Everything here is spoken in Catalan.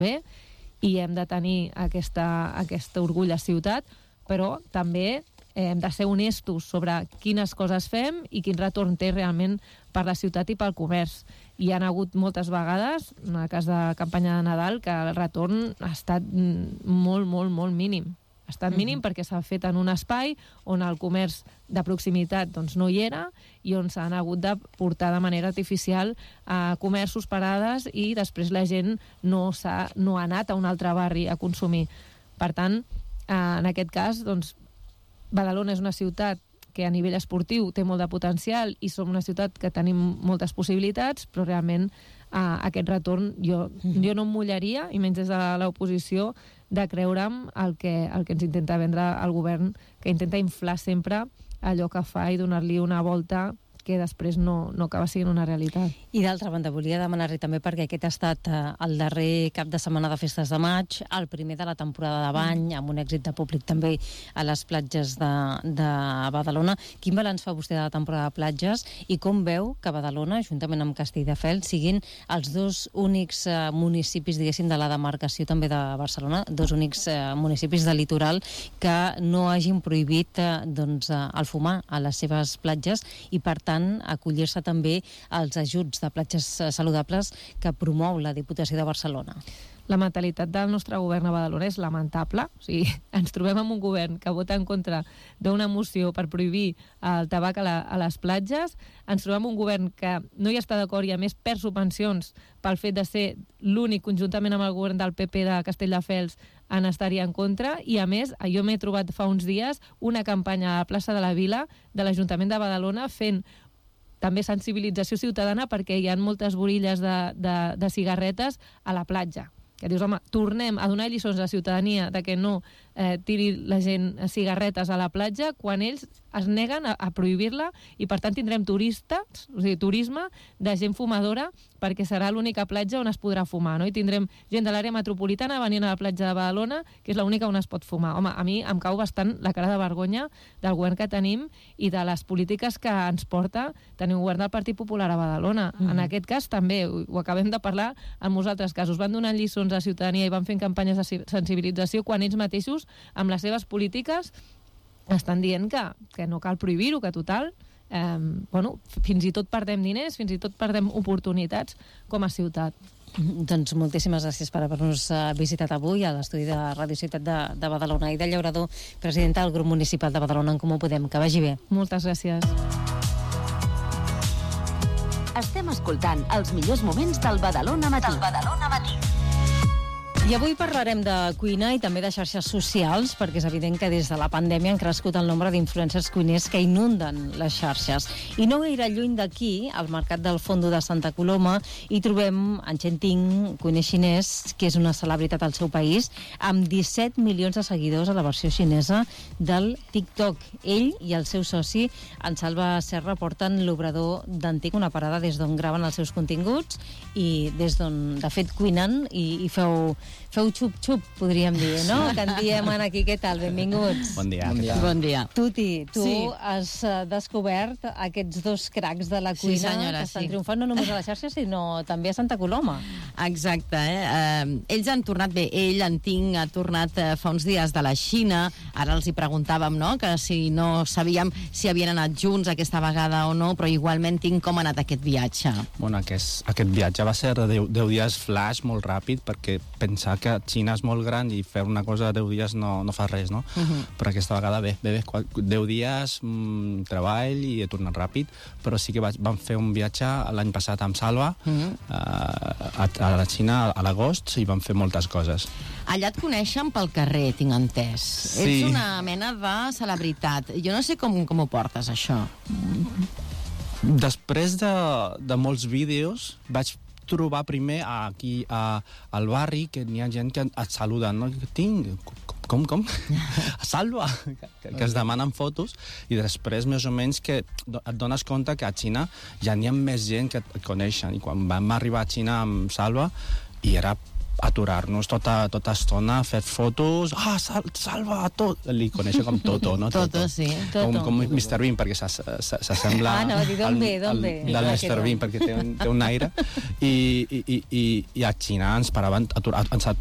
bé i hem de tenir aquest orgull a ciutat, però també hem de ser honestos sobre quines coses fem i quin retorn té realment per la ciutat i pel comerç. Hi ha hagut moltes vegades, en el cas de campanya de Nadal, que el retorn ha estat molt, molt, molt mínim. Ha estat mínim perquè s'ha fet en un espai on el comerç de proximitat doncs, no hi era i on s'han hagut de portar de manera artificial a comerços, parades, i després la gent no ha anat a un altre barri a consumir. Per tant, en aquest cas, doncs, Badalona és una ciutat que a nivell esportiu té molt de potencial i som una ciutat que tenim moltes possibilitats, però realment aquest retorn jo no em mullaria, i menys des de l'oposició, de creure'm el que ens intenta vendre el govern, que intenta inflar sempre allò que fa i donar-li una volta que després no acaba sent una realitat. I d'altra banda, volia demanar-li també, perquè aquest ha estat el darrer cap de setmana de festes de maig, el primer de la temporada de bany, amb un èxit de públic també a les platges de Badalona. Quin balanç fa vostè de la temporada de platges i com veu que Badalona, juntament amb Castelldefels, siguin els dos únics municipis, diguéssim, de la demarcació també de Barcelona, dos únics municipis de litoral que no hagin prohibit el fumar a les seves platges i, per tant, acollir-se també als ajuts de platges saludables que promou la Diputació de Barcelona. La mentalitat del nostre govern a Badalona és lamentable. O sigui, ens trobem amb un govern que vota en contra d'una moció per prohibir el tabac a les platges. Ens trobem amb un govern que no hi està d'acord i a més perd subvencions pel fet de ser l'únic, conjuntament amb el govern del PP de Castelldefels, en estar-hi en contra, i a més jo m'he trobat fa uns dies una campanya a la plaça de la Vila de l'Ajuntament de Badalona fent també sensibilització ciutadana perquè hi ha moltes borilles de cigarretes a la platja. Que dius, home, tornem a donar lliçons a la ciutadania de que no tiri la gent cigarretes a la platja quan ells es neguen a prohibir-la, i per tant tindrem turistes, o sigui, turisme de gent fumadora, perquè serà l'única platja on es podrà fumar, no? I tindrem gent de l'àrea metropolitana venint a la platja de Badalona, que és l'única on es pot fumar. Home, a mi em cau bastant la cara de vergonya del govern que tenim i de les polítiques que ens porta tenir un govern del Partit Popular a Badalona. En aquest cas també, ho acabem de parlar en molts altres casos, van donant lliçons a la ciutadania i van fent campanyes de sensibilització quan ells mateixos, amb les seves polítiques, estan dient que no cal prohibir-ho, que total, fins i tot perdem diners, fins i tot perdem oportunitats com a ciutat. Doncs moltíssimes gràcies per haver-nos visitat avui a l'estudi de Radio Ciutat de Badalona. Aida Llaurador, presidenta del grup municipal de Badalona en Comú Podem. Que vagi bé. Moltes gràcies. Estem escoltant els millors moments del Badalona Matí. I avui parlarem de cuina i també de xarxes socials, perquè és evident que des de la pandèmia han crescut el nombre d'influencers cuiners que inunden les xarxes. I no gaire lluny d'aquí, al Mercat del Fondo de Santa Coloma, hi trobem en Chen Ting, cuiner xinès, que és una celebritat al seu país, amb 17 milions de seguidors a la versió xinesa del TikTok. Ell i el seu soci, en Salva Serra, porten l'obrador d'Antic, una parada des d'on graven els seus continguts i des d'on, de fet, cuinen i feu xup-xup, podríem dir, no? Que en diem aquí. Què tal? Benvinguts. Bon dia. Bon dia. Tuti, tu has descobert aquests dos cracs de la cuina, senyora, que estan triomfant no només a la xarxa, sinó també a Santa Coloma. Exacte, ells han tornat bé. En Ting ha tornat fa uns dies de la Xina. Ara els hi preguntàvem, no?, que si no sabíem si havien anat junts aquesta vegada o no, però igualment Ting, com ha anat aquest viatge? Bueno, aquest viatge va ser de 10 dies flash, molt ràpid, perquè pensar que Xina és molt gran i fer una cosa de 10 dies no fa res, no? Però aquesta vegada bé, 10 dies, treball i he tornat ràpid, però sí que vam fer un viatge l'any passat amb Salva a la Xina a l'agost i vam fer moltes coses. Allà et coneixen pel carrer, tinc entès. Sí. Ets una mena de celebritat. Jo no sé com ho portes, això. Després de molts vídeos vaig trobar primer aquí al barri que n'hi ha gent que et saluden, no? Com? Salva! Que es demanen fotos i després més o menys que et dones compte que a Xina ja n'hi ha més gent que et coneixen, i quan vam arribar a Xina amb Salva i era aturar-nos tota estona, fer fotos, salva, tot, li coneixo com Toto, no? Toto, sí. Com Mr. Bean, perquè s'assembla no, d'on ve? del Mr. Bean, perquè té un aire, i a Xina ens